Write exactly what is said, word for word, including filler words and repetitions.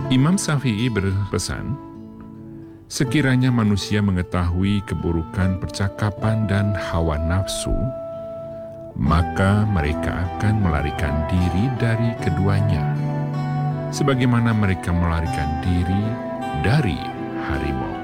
Imam Syafi'i berpesan, sekiranya manusia mengetahui keburukan percakapan dan hawa nafsu, maka mereka akan melarikan diri dari keduanya, sebagaimana mereka melarikan diri dari harimau.